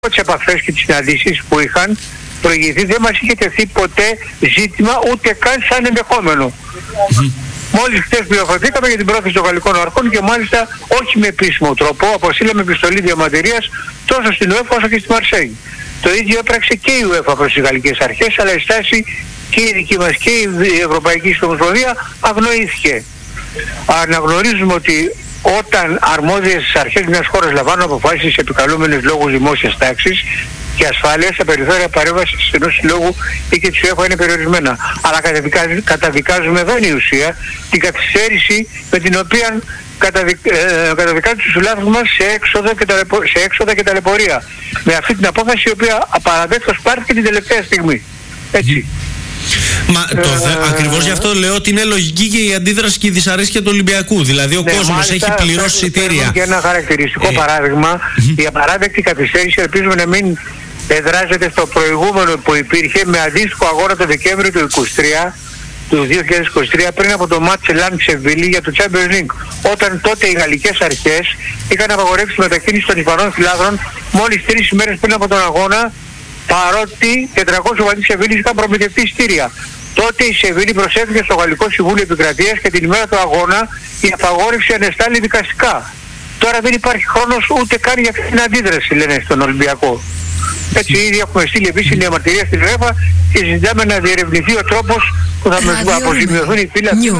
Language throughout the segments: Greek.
τις επαφές και τις συναντήσεις που είχαν προηγηθεί δεν μας είχε τεθεί ποτέ ζήτημα ούτε καν σαν ενδεχόμενο. Μόλις χτες πληροφορηθήκαμε για την πρόθεση των γαλλικών αρχών και μάλιστα όχι με επίσημο τρόπο, αποστήλαμε επιστολή διαμαρτυρίας τόσο στην UEFA όσο και στη Μαρσέγγι. Το ίδιο έπραξε και η UEFA προς τις γαλλικές αρχές, αλλά η στάση και η δική μας και η Ευρωπαϊκή Ομοσπονδία αγνοήθηκε. Αναγνωρίζουμε ότι όταν αρμόδιες αρχές μιας χώρας λαμβάνουν αποφάσεις επικαλούμενες λόγους δημόσιας τάξης και ασφάλειας, τα περιθώρια παρέμβασης ενός συλλόγου ή και της UEFA είναι περιορισμένα. Αλλά καταδικάζουμε, εδώ είναι η ουσία, την καθυστέρηση με την οποία καταδικάζει τους φιλάθλους μας σε έξοδα και ταλαιπωρία. Με αυτή την απόφαση η οποία απαραδέκτως πάρθηκε την τελευταία στιγμή. Έτσι. Μα ακριβώς γι' αυτό λέω ότι είναι λογική και η αντίδραση και η δυσαρέσκεια του Ολυμπιακού. Δηλαδή ο κόσμος έχει πληρώσει εισιτήρια. Και ένα χαρακτηριστικό παράδειγμα, η απαράδεκτη καθυστέρηση ελπίζουμε να μην εδράζεται στο προηγούμενο που υπήρχε με αντίστοιχο αγώνα το Δεκέμβριο του 2023 πριν από το μάτς Λαντ-Σεβίλη για το Champions League, όταν τότε οι γαλλικές αρχές είχαν απαγορεύσει τη μετακίνηση των Ισπανών φιλάθλων μόλις 3 ημέρες πριν από τον αγώνα, παρότι 400 οπαδοί Σεβίλης είχαν προμηθευτεί εισιτήρια. Τότε η Σεβίλη προσέφηκε στο Γαλλικό Συμβούλιο Επικρατείας και την ημέρα του αγώνα η απαγόρευση ανεστάλλει δικαστικά. Τώρα δεν υπάρχει χρόνος ούτε καν για αυτή την αντίδραση, λένε στον Ολυμπιακό. Έτσι ήδη έχουμε στείλει επίσης διαμαρτυρία στην UEFA και ζητάμε να διερευνηθεί ο τρόπος που θα αποζημιωθούν οι φίλοι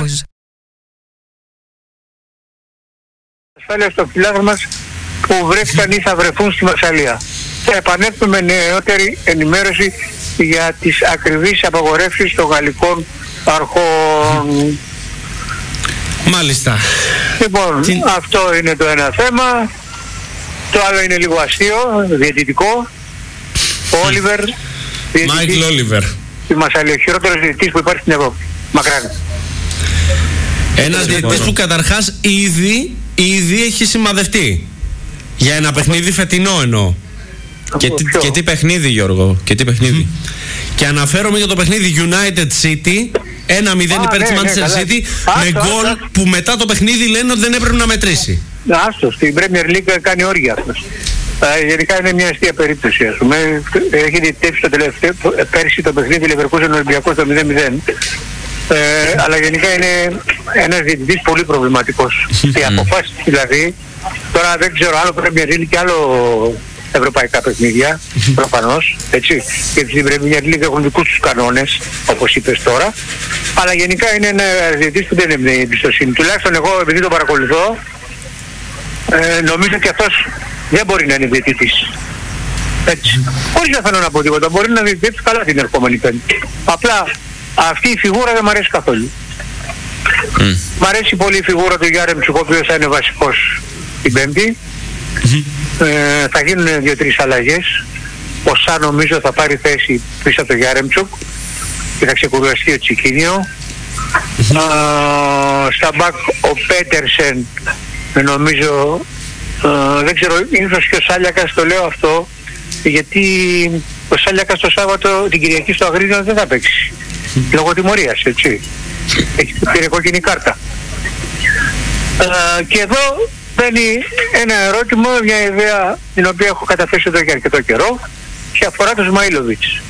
ασφάλεια στο φιλάθλο μας που βρέθηκαν ή θα βρεθούν στη Μασσαλία. Θα επανέλθουμε με νεότερη ενημέρωση για τις ακριβείς απαγορεύσεις των γαλλικών αρχών. Μάλιστα. Λοιπόν, αυτό είναι το ένα θέμα. Το άλλο είναι λίγο αστείο, διαιτητικό. Ο Όλιβερ, Μάικλ Όλιβερ, η Μασσαλία, ο χειρότερος διαιτητής που υπάρχει στην Ευρώπη. Μακράν. Ένας διαιτητής που καταρχάς ήδη έχει σημαδευτεί για ένα παιχνίδι φετινό εννοώ. Και τι παιχνίδι, Γιώργο, και τι παιχνίδι. Και αναφέρομαι για το παιχνίδι United City 1-0 υπέρ της Manchester City με γκολ που μετά το παιχνίδι λένε ότι δεν έπρεπε να μετρήσει. Άστο, στην Premier League κάνει όργια αυτός. Γενικά είναι μια αστεία περίπτωση, ας πούμε. Έχει διαιτητεύσει το τελευταίο, πέρσι το παιχνίδι Leverkusen Ολυμπιακός το 0-0. Αλλά γενικά είναι ένας διαιτητής πολύ προβληματικός. Οι αποφάσεις δηλαδή, τώρα δεν ξέρω, άλλο Premier League και άλλο ευρωπαϊκά παιχνίδια, προφανώς, έτσι. Και στην Premier League έχουν δικούς τους κανόνες, όπως είπες τώρα. Αλλά γενικά είναι ένα διαιτητής που δεν είναι εμπιστοσύνη. Τουλάχιστον εγώ, επειδή το παρακολουθώ, νομίζω ότι αυτός δεν μπορεί να είναι διαιτητής. Έτσι. Χωρίς να θέλω να πω τίποτα, μπορεί να διαιτητεύσει καλά την ερχόμενη Πέμπτη. Απλά αυτή η φιγούρα δεν μ' αρέσει καθόλου. Μ' αρέσει πολύ η φιγούρα του Γιάρεμτσουκ, ο οποίος θα είναι βασικός την Πέμπτη. Θα γίνουν 2-3 αλλαγές. Ο Σα νομίζω θα πάρει θέση πίσω από το Γιάρεμτσουκ και θα ξεκουραστεί ο Τσικίνιο. Στα μπακ ο Πέτερσεν νομίζω, δεν ξέρω, ίσως και ο Σάλιακας, το λέω αυτό γιατί ο Σάλιακας το Σάββατο την Κυριακή στο Αγρίνιο δεν θα παίξει λόγω τιμωρίας, έτσι. Έχει πήρε κόκκινη κάρτα. Και εδώ μπαίνει ένα ερώτημα, μια ιδέα την οποία έχω καταθέσει εδώ και αρκετό καιρό και αφορά τον Σμαΐλοβιτς,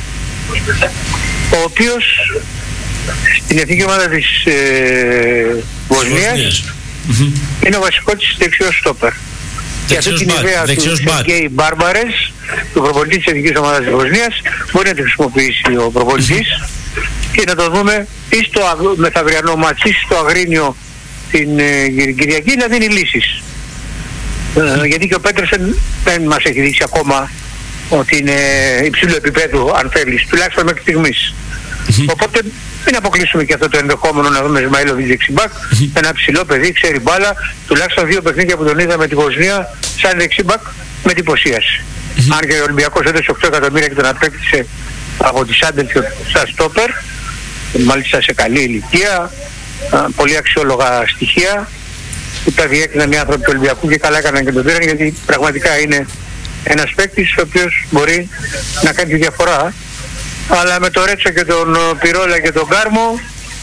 ο οποίος στην εθνική ομάδα της Βοσνίας είναι ο βασικός της δεξιός στόπερ. Και αυτή την ιδέα του Σεργέη Μπάρμπαρες, του προπονητή της εθνικής ομάδας της Βοσνίας, μπορεί να τη χρησιμοποιήσει ο προπονητής και να το δούμε ή στο μεθαυριανό μάτς ή στο Αγρίνιο την Κυριακή να δίνει λύσεις. Γιατί και ο Πέτερσεν δεν μας έχει δείξει ακόμα ότι είναι υψηλού επίπεδου, αν θέλεις, τουλάχιστον μέχρι στιγμής. Οπότε μην αποκλείσουμε και αυτό το ενδεχόμενο να δούμε Σμαΐλοβιτς δεξιμπάκ, ένα ψηλό παιδί, ξέρει μπάλα, τουλάχιστον 2 παιχνίδια που τον είδαμε τη Βοσνία σαν δεξιμπάκ με εντυπωσίαση. Αν και ο Ολυμπιακός έδωσε 8 εκατομμύρια και τον απέκτησε από τη Σάντελφιοντ σαν στόπερ, μάλιστα σε καλή ηλικία, πολύ αξιόλογα στοιχεία που τα διέκριναν οι άνθρωποι του Ολυμπιακού και καλά έκαναν και τον πήραν, γιατί πραγματικά είναι ένας παίκτης ο οποίος μπορεί να κάνει τη διαφορά. Αλλά με το Ρέτσο και τον Πυρόλα και τον Κάρμο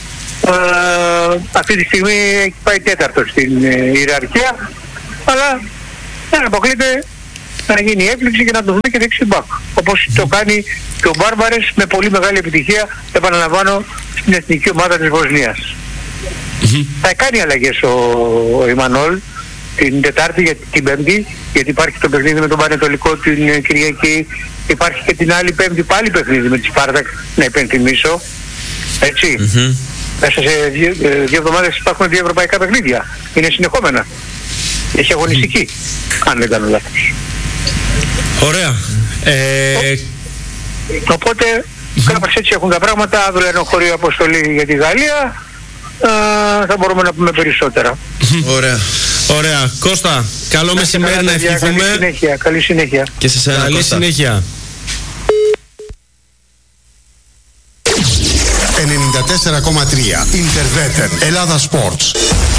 αυτή τη στιγμή έχει πάει τέταρτο στην ιεραρχία, αλλά δεν αποκλείται να γίνει έκπληξη και να το δούμε και δεξί μπακ. Όπως το κάνει και ο Μπάρμπαρες με πολύ μεγάλη επιτυχία, επαναλαμβάνω, στην εθνική ομάδα της Βοσνίας. Θα κάνει αλλαγές ο Ιμανόλ την Τετάρτη για την Πέμπτη, γιατί υπάρχει το παιχνίδι με τον Πανετολικό την Κυριακή, υπάρχει και την άλλη Πέμπτη πάλι παιχνίδι με τη Σπάρτακ, να υπενθυμίσω, έτσι. Μέσα σε 2 εβδομάδες υπάρχουν 2 ευρωπαϊκά παιχνίδια, είναι συνεχόμενα, έχει αγωνιστική, αν δεν κάνω λάθος. Ωραία. Οπότε κάπως έτσι έχουν τα πράγματα, αύριο είναι χωρίο αποστολή για τη Γαλλία, θα μπορούμε να πούμε περισσότερα. Ωραία. Κώστα, καλό μεσημέρι να ευχηθούμε. Καλή συνέχεια. Και σε εσένα, καλή συνέχεια. 94,3 Interveter Ελλάδα Sports.